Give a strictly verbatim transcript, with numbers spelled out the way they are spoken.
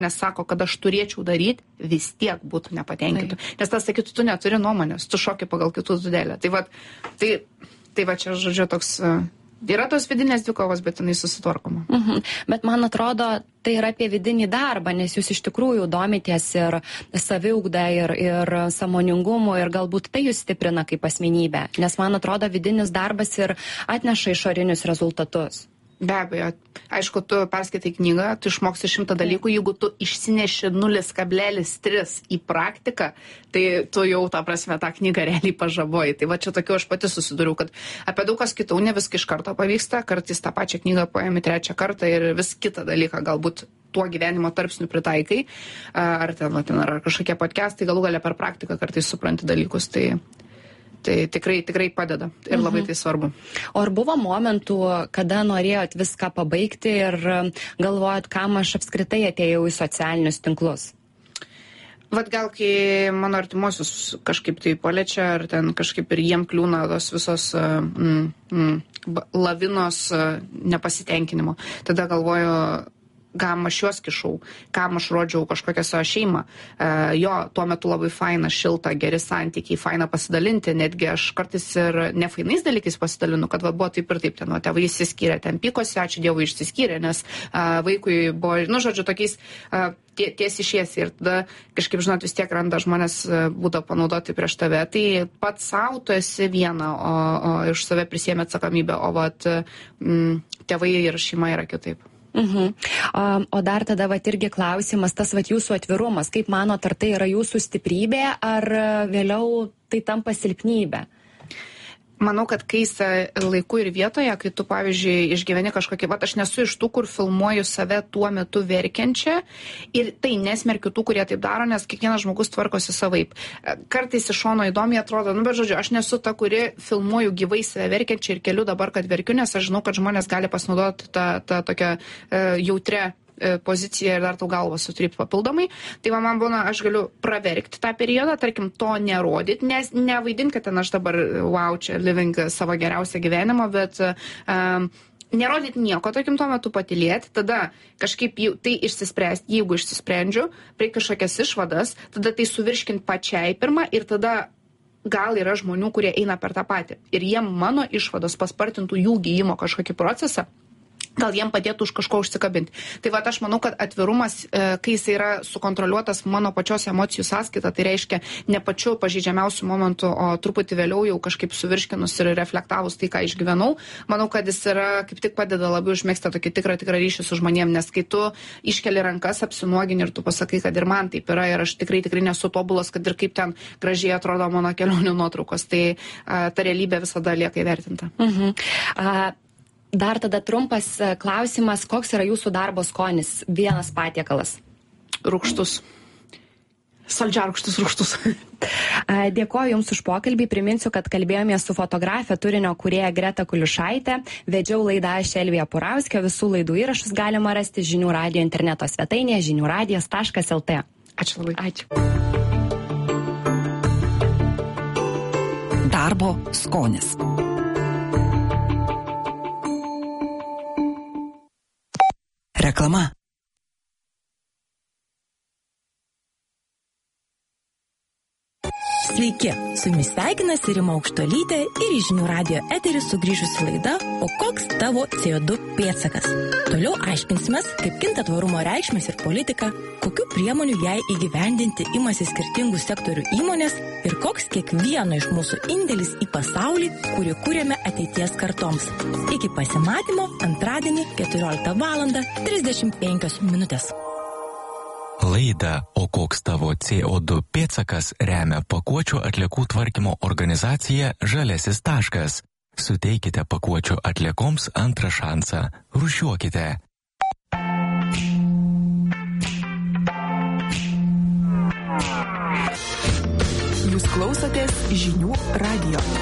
nes sako, kad aš turėčiau daryti, vis tiek būtų nepatenkintų. Nes tas sakytų, tu neturi nuomonės, tu šoki pagal kitų dūdelę. Tai va, tai, tai va čia, žodžiu, toks... Yra tos vidinės dvikovos, bet jinai susitvarkoma. Mhm. Bet man atrodo, tai yra apie vidinį darbą, nes jūs iš tikrųjų domitės ir saviugdą, ir, ir sąmoningumu, ir galbūt tai jūs stiprina kaip asmenybę. Nes man atrodo, vidinis darbas ir atneša išorinius rezultatus. Be abejo. Aišku, tu perskaitai knygą, tu išmoksi šimtą dalykų, jeigu tu išsineši nulis kablelis tris į praktiką, tai tu jau, ta prasme, tą knygą realiai pažaboji. Tai va čia tokiu aš pati susiduriu, kad apie daug kas kitų ne viską iš karto pavyksta, kartais tą pačią knygą paėmi trečią kartą ir vis kitą dalyką galbūt tuo gyvenimo tarpsniu pritaikai, ar ten, va, ten ar kažkokie podcastai, galų galia per praktiką kartais supranti dalykus, tai... Tai tikrai, tikrai padeda ir labai tai svarbu. O ar buvo momentų, kada norėjot viską pabaigti ir galvojot, kam aš apskritai atėjau į socialinius tinklus? Vat gal, kai mano artimuosius kažkaip tai paliečia, ar ten kažkaip ir jiem kliūna tos visos mm, mm, lavinos nepasitenkinimo, tada galvoju, kam aš juos kišau, kam aš rodžiau kažkokią savo šeimą. E, jo, tuo metu labai faina, šilta, geri santykiai, faina pasidalinti, netgi aš kartais ir nefainais dalykais pasidalinu, kad va, buvo taip ir taip, ten, o tėvai išsiskyrė, ten pykosi, ačiū Dievui išsiskyrė, nes a, vaikui buvo, nu, žodžiu, tokiais a, tie, tiesiai šiesiai ir tada kažkaip, žinot, vis tiek randa žmonės būdo panaudoti prieš tave. Tai pats savo tu esi viena, o, o iš save prisėmė atsakomybę, o vat, m, tėvai ir šeima yra kitaip. Mhm. O, o dar tada vat irgi klausimas, tas vat jūsų atvirumas, kaip manot, ar tai yra jūsų stiprybė, ar vėliau tai tampa silpnybė? Manau, kad kai laiku ir vietoje, kai tu, pavyzdžiui, išgyveni kažkokį, va, aš nesu iš tų, kur filmuoju save tuo metu verkiančią ir tai nesmerkiu tų, kurie taip daro, nes kiekvienas žmogus tvarkosi savaip. Kartais iš šono įdomiai atrodo, nu, bet žodžiu, aš nesu ta, kuri filmuoju gyvai save verkiančią ir keliu dabar, kad verkiu, nes aš žinau, kad žmonės gali pasinaudoti tą, tą tokią e, jautrę poziciją ir dar tau galvą sutrypti papildomai. Tai va, man būna, aš galiu praverkti tą periodą, tarkim, to nerodyti, nes nevaidinti, kad ten aš dabar, wow, čia living savo geriausią gyvenimą, bet um, nerodyti nieko, tarkim, tuo metu patylėti, tada kažkaip jau, tai išsispręsti, jeigu išsisprendžiu, prie kažkokias išvadas, tada tai suvirškinti pačiai pirmą ir tada gal yra žmonių, kurie eina per tą patį. Ir jiem mano išvados paspartintų jų gijimo kažkokį procesą, gal jiem padėtų už kažko užsikabinti. Tai va, aš manau, kad atvirumas, kai jis yra sukontroliuotas mano pačios emocijų sąskaita, tai reiškia ne pačiu pažeidžiamiausių momentų, o truputį vėliau jau kažkaip suvirškinus ir reflektavus tai, ką išgyvenau, manau, kad jis yra, kaip tik padeda labiau užmėgsti tokį tikrą, tikrą ryšį su žmonėm, nes kai tu iškeli rankas, apsinuogini ir tu pasakai, kad ir man taip yra ir aš tikrai, tikrai nesu tobulas, kad ir kaip ten gražiai atrodo mano kelionių nuotraukos, tai a, ta realybė visada lieka įvertinta. Mhm. A... Dar tada trumpas klausimas, koks yra jūsų darbo skonis? Vienas patiekalas. Rūgštus. Saldžiarūgštus rūgštus. Dėkoju Jums už pokalbį. Priminsiu, kad kalbėjome su fotografė turinio kūrėja Greta Kuliušaitė. Vedžiau laidą aš Elvija Purauskė. Visų laidų įrašus galima rasti žinių radijo interneto svetainėje žinių radijas taškas el tė. Ačiū labai. Ačiū. Darbo skonis. Reklama. Sveiki, su jumis sveikinasi Rima Aukštuolytė ir į žinių radijo eterį sugrįžusi laida O koks tavo C O du pėdsakas? Toliau aiškinsimės, kaip kinta tvarumo reikšmės ir politika, kokių priemonių jai įgyvendinti imasi skirtingų sektorių įmonės ir koks kiekvieno iš mūsų indėlis į pasaulį, kurį kūrėme ateities kartoms. Iki pasimatymo antradienį keturioliktą valandą trisdešimt penkios minutės. Laidą O koks tavo C O du pėdsakas remia pakuočių atliekų tvarkymo organizacija Žaliasis taškas. Suteikite pakuočių atliekoms antrą šansą. Rūšiuokite. Jūs klausotės žinių radijo.